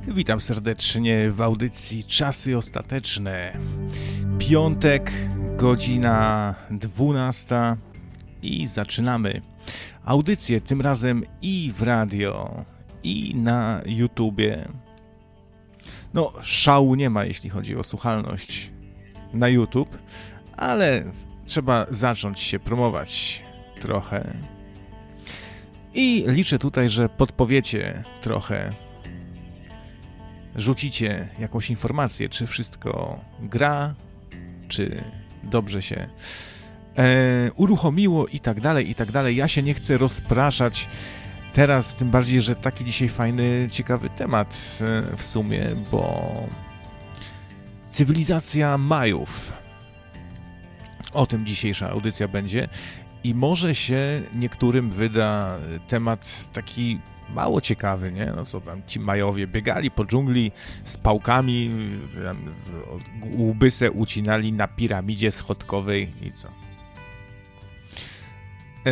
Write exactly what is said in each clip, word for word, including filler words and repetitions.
Witam serdecznie w audycji Czasy Ostateczne. Piątek, godzina dwunasta i zaczynamy. Audycję tym razem i w radio, i na YouTubie. No, szału nie ma, jeśli chodzi o słuchalność na YouTube, ale trzeba zacząć się promować trochę. I liczę tutaj, że podpowiecie trochę, rzucicie jakąś informację, czy wszystko gra, czy dobrze się e, uruchomiło i tak dalej, i tak dalej. Ja się nie chcę rozpraszać teraz, tym bardziej, że taki dzisiaj fajny, ciekawy temat e, w sumie, bo cywilizacja Majów. O tym dzisiejsza audycja będzie i może się niektórym wyda temat taki mało ciekawy, nie? No co tam, ci Majowie biegali po dżungli z pałkami, łby se ucinali na piramidzie schodkowej i co? Eee,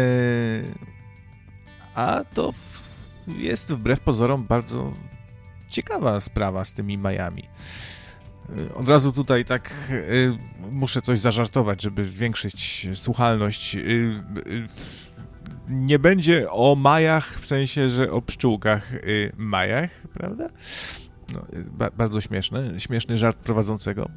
a to w, jest wbrew pozorom bardzo ciekawa sprawa z tymi Majami. Od razu tutaj tak y, muszę coś zażartować, żeby zwiększyć słuchalność. Y, y, nie będzie o Majach, w sensie, że o pszczółkach y, Majach, prawda? No, ba- bardzo śmieszny, śmieszny żart prowadzącego.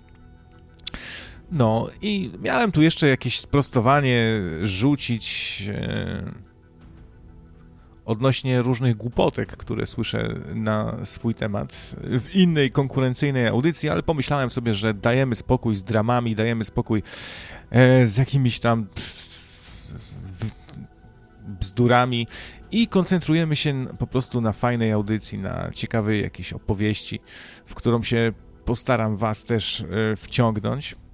No i miałem tu jeszcze jakieś sprostowanie rzucić y, odnośnie różnych głupotek, które słyszę na swój temat w innej konkurencyjnej audycji, ale pomyślałem sobie, że dajemy spokój z dramami, dajemy spokój e, z jakimiś tam bzdurami i koncentrujemy się po prostu na fajnej audycji, na ciekawej jakiejś opowieści, w którą się postaram was też e, wciągnąć.